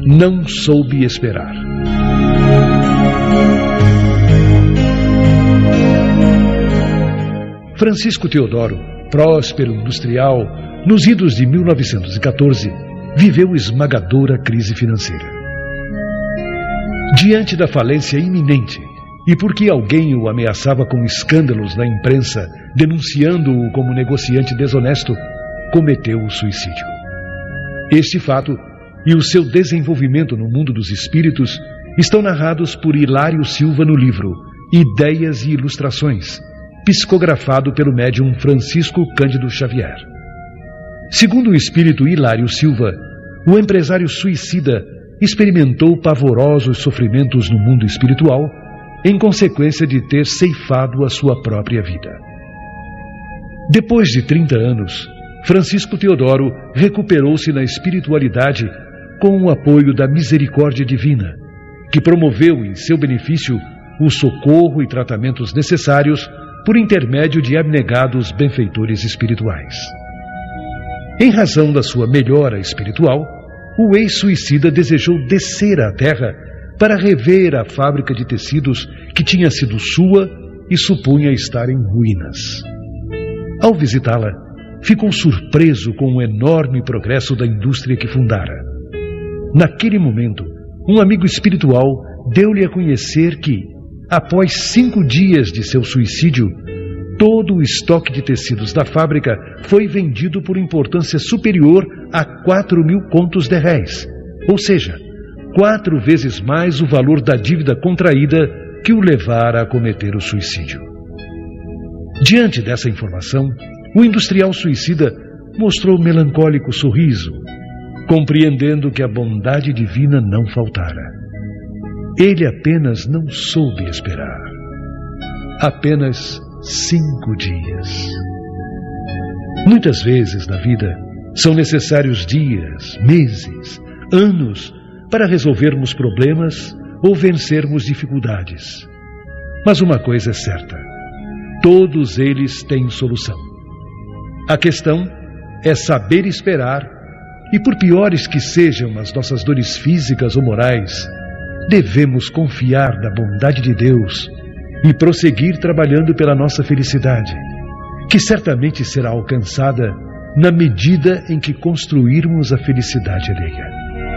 não soube esperar. Francisco Teodoro, próspero industrial, nos idos de 1914, viveu esmagadora crise financeira. Diante da falência iminente, e porque alguém o ameaçava com escândalos na imprensa, denunciando-o como negociante desonesto, cometeu o suicídio. Este fato e o seu desenvolvimento no mundo dos espíritos estão narrados por Hilário Silva no livro Ideias e Ilustrações, psicografado pelo médium Francisco Cândido Xavier. Segundo o espírito Hilário Silva, o empresário suicida experimentou pavorosos sofrimentos no mundo espiritual em consequência de ter ceifado a sua própria vida. Depois de 30 anos, Francisco Teodoro recuperou-se na espiritualidade com o apoio da misericórdia divina, que promoveu em seu benefício o socorro e tratamentos necessários por intermédio de abnegados benfeitores espirituais. Em razão da sua melhora espiritual, o ex-suicida desejou descer à terra para rever a fábrica de tecidos que tinha sido sua e supunha estar em ruínas. Ao visitá-la, ficou surpreso com o enorme progresso da indústria que fundara. Naquele momento, um amigo espiritual deu-lhe a conhecer que, após 5 dias de seu suicídio, todo o estoque de tecidos da fábrica foi vendido por importância superior a 4.000 contos de réis, ou seja, 4 vezes mais o valor da dívida contraída que o levara a cometer o suicídio. Diante dessa informação, o industrial suicida mostrou melancólico sorriso, compreendendo que a bondade divina não faltara. Ele apenas não soube esperar. Apenas 5 dias. Muitas vezes na vida são necessários dias, meses, anos para resolvermos problemas ou vencermos dificuldades. Mas uma coisa é certa: todos eles têm solução. A questão é saber esperar, e por piores que sejam as nossas dores físicas ou morais, devemos confiar na bondade de Deus e prosseguir trabalhando pela nossa felicidade, que certamente será alcançada na medida em que construirmos a felicidade alheia.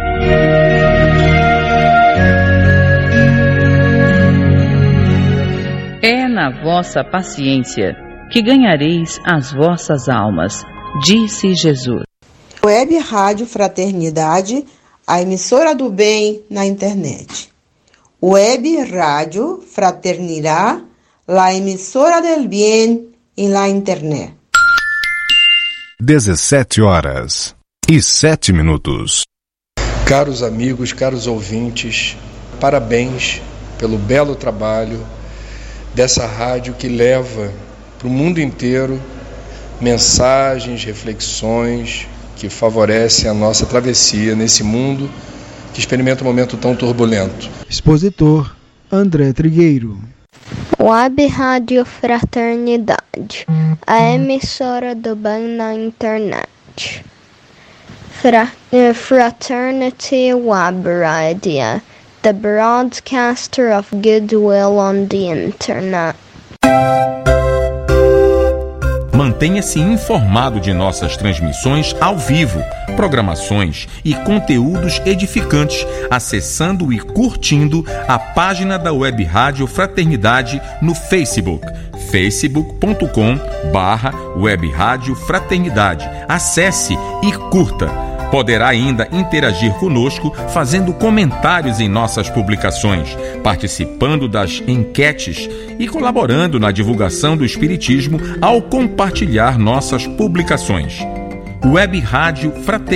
É na vossa paciência que ganhareis as vossas almas, disse Jesus. Web Rádio Fraternidade, a emissora do bem na internet. Web Rádio Fraternidad, la emisora del bien en la internet. 17h07. Caros amigos, caros ouvintes, parabéns pelo belo trabalho dessa rádio que leva para o mundo inteiro mensagens, reflexões que favorecem a nossa travessia nesse mundo que experimenta um momento tão turbulento. Expositor André Trigueiro. Web Rádio Fraternidade, a emissora do bem na internet. Fraternity Web Radio, the broadcaster of goodwill on the internet. Mantenha-se informado de nossas transmissões ao vivo, programações e conteúdos edificantes, acessando e curtindo a página da Web Rádio Fraternidade no Facebook, facebook.com/Web Rádio Fraternidade. Acesse e curta. Poderá ainda interagir conosco fazendo comentários em nossas publicações, participando das enquetes e colaborando na divulgação do Espiritismo ao compartilhar nossas publicações. Web Rádio Fraternidade.